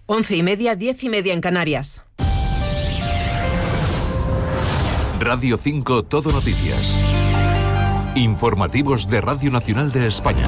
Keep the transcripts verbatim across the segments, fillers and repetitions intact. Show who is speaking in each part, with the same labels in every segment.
Speaker 1: Once y media, diez y media en Canarias.
Speaker 2: Radio cinco Todo Noticias. Informativos de Radio Nacional de España.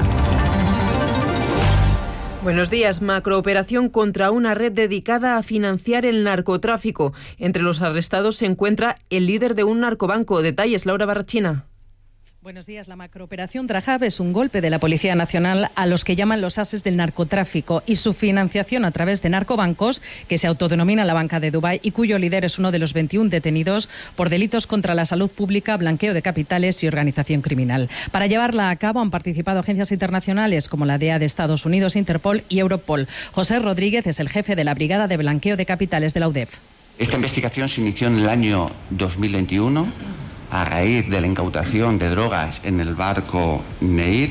Speaker 1: Buenos días. Macrooperación contra una red dedicada a financiar el narcotráfico. Entre los arrestados se encuentra el líder de un narcobanco. Detalles, Laura Barrachina.
Speaker 3: Buenos días. La macrooperación Trajab es un golpe de la Policía Nacional a los que llaman los ases del narcotráfico y su financiación a través de narcobancos, que se autodenomina la Banca de Dubái y cuyo líder es uno de los veintiún detenidos por delitos contra la salud pública, blanqueo de capitales y organización criminal. Para llevarla a cabo han participado agencias internacionales como la D E A de Estados Unidos, Interpol y Europol. José Rodríguez es el jefe de la Brigada de Blanqueo de Capitales de la U D E F.
Speaker 4: Esta investigación se inició en el año dos mil veintiuno. A raíz de la incautación de drogas en el barco Neir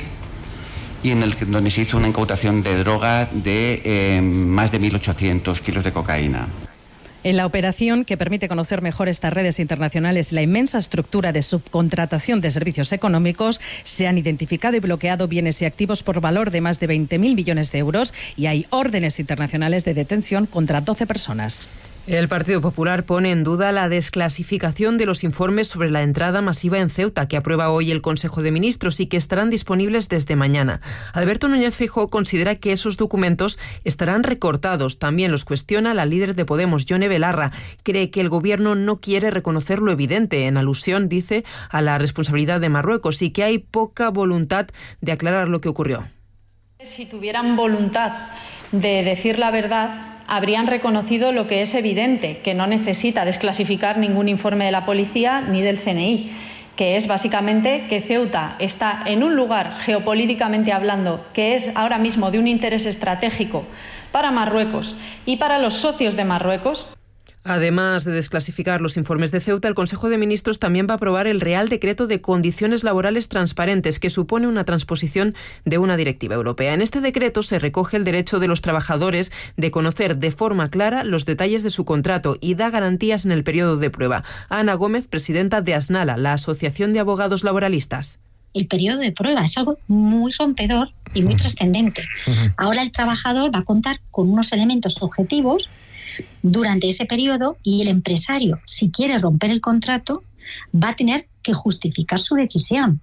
Speaker 4: y en el donde se hizo una incautación de droga de eh, más de mil ochocientos kilos de cocaína.
Speaker 3: En la operación, que permite conocer mejor estas redes internacionales y la inmensa estructura de subcontratación de servicios económicos, se han identificado y bloqueado bienes y activos por valor de más de veinte mil millones de euros y hay órdenes internacionales de detención contra doce personas.
Speaker 1: El Partido Popular pone en duda la desclasificación de los informes sobre la entrada masiva en Ceuta, que aprueba hoy el Consejo de Ministros y que estarán disponibles desde mañana. Alberto Núñez Feijóo considera que esos documentos estarán recortados. También los cuestiona la líder de Podemos, Yone Belarra. Cree que el Gobierno no quiere reconocer lo evidente, en alusión, dice, a la responsabilidad de Marruecos y que hay poca voluntad de aclarar lo que ocurrió.
Speaker 5: Si tuvieran voluntad de decir la verdad, habrían reconocido lo que es evidente, que no necesita desclasificar ningún informe de la policía ni del C N I, que es básicamente que Ceuta está en un lugar, geopolíticamente hablando, que es ahora mismo de un interés estratégico para Marruecos y para los socios de Marruecos.
Speaker 1: Además de desclasificar los informes de Ceuta, el Consejo de Ministros también va a aprobar el Real Decreto de Condiciones Laborales Transparentes, que supone una transposición de una directiva europea. En este decreto se recoge el derecho de los trabajadores de conocer de forma clara los detalles de su contrato y da garantías en el periodo de prueba. Ana Gómez, presidenta de ASNALA, la Asociación de Abogados Laboralistas.
Speaker 6: El periodo de prueba es algo muy rompedor y muy trascendente. Ahora el trabajador va a contar con unos elementos objetivos durante ese periodo y el empresario, si quiere romper el contrato, va a tener que justificar su decisión.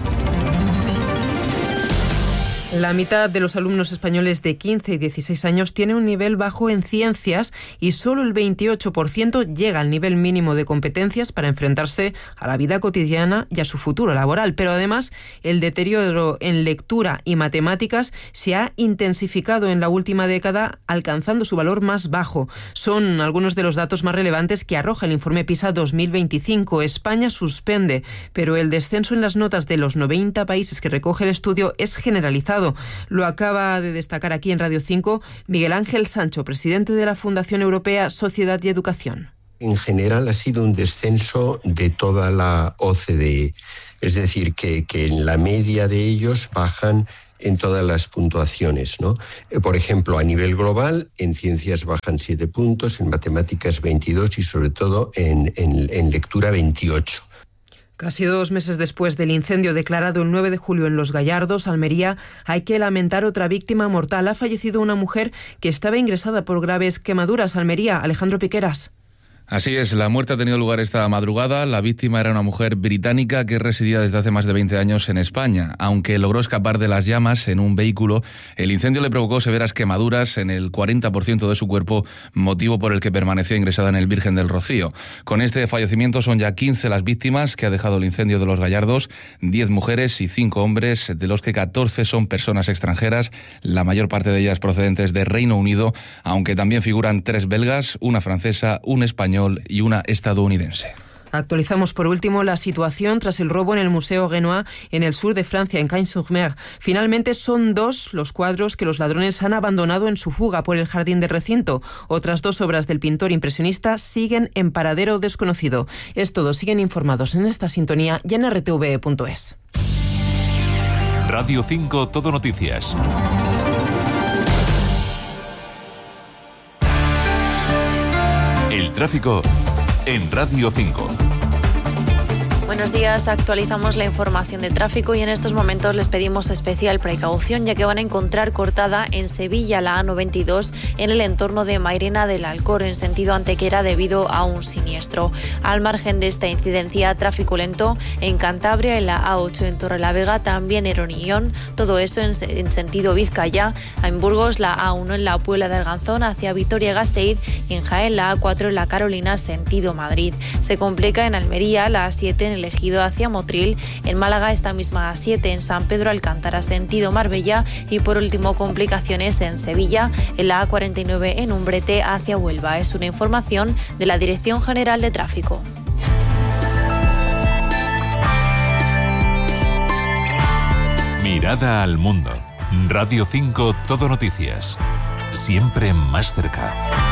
Speaker 1: La mitad de los alumnos españoles de quince y dieciséis años tiene un nivel bajo en ciencias y solo el veintiocho por ciento llega al nivel mínimo de competencias para enfrentarse a la vida cotidiana y a su futuro laboral. Pero además, el deterioro en lectura y matemáticas se ha intensificado en la última década, alcanzando su valor más bajo. Son algunos de los datos más relevantes que arroja el informe PISA dos mil veinticinco. España suspende, pero el descenso en las notas de los noventa países que recoge el estudio es generalizado. Lo acaba de destacar aquí en Radio cinco Miguel Ángel Sancho, presidente de la Fundación Europea Sociedad y Educación.
Speaker 7: En general ha sido un descenso de toda la O C D E, es decir, que, que en la media de ellos bajan en todas las puntuaciones, ¿no? Por ejemplo, a nivel global, en ciencias bajan siete puntos, en matemáticas veintidós y sobre todo en, en, en lectura veintiocho.
Speaker 1: Casi dos meses después del incendio declarado el nueve de julio en Los Gallardos, Almería, hay que lamentar otra víctima mortal. Ha fallecido una mujer que estaba ingresada por graves quemaduras. Almería, Alejandro Piqueras.
Speaker 8: Así es, la muerte ha tenido lugar esta madrugada. La víctima era una mujer británica que residía desde hace más de veinte años en España. Aunque logró escapar de las llamas en un vehículo, el incendio le provocó severas quemaduras en el cuarenta por ciento de su cuerpo, motivo por el que permanecía ingresada en el Virgen del Rocío. Con este fallecimiento son ya quince las víctimas que ha dejado el incendio de Los Gallardos, diez mujeres y cinco hombres, de los que catorce son personas extranjeras, la mayor parte de ellas procedentes de Reino Unido, aunque también figuran tres belgas, una francesa, un español y una estadounidense.
Speaker 1: Actualizamos por último la situación tras el robo en el Museo Renoir en el sur de Francia, en Cagnes-sur-Mer. Finalmente son dos los cuadros que los ladrones han abandonado en su fuga por el jardín del recinto. Otras dos obras del pintor impresionista siguen en paradero desconocido. Es todo, siguen informados en esta sintonía y en r t v punto es.
Speaker 2: Radio cinco Todo Noticias. El tráfico en Radio cinco.
Speaker 9: Buenos días, actualizamos la información de tráfico y en estos momentos les pedimos especial precaución ya que van a encontrar cortada en Sevilla la A noventa y dos en el entorno de Mairena del Alcor en sentido Antequera debido a un siniestro. Al margen de esta incidencia, tráfico lento en Cantabria, en la A ocho en Torrelavega, también en Onión, todo eso en, en sentido Vizcaya, en Burgos la A uno en la Puebla de Arganzón hacia Vitoria-Gasteiz y en Jaén la A cuatro en la Carolina sentido Madrid. Se complica en Almería la A siete en el Ejido hacia Motril, en Málaga esta misma A siete en San Pedro Alcántara sentido Marbella y por último complicaciones en Sevilla en la A cuarenta y nueve en Umbrete hacia Huelva. Es una información de la Dirección General de Tráfico.
Speaker 2: Mirada al mundo. Radio cinco Todo Noticias. Siempre más cerca.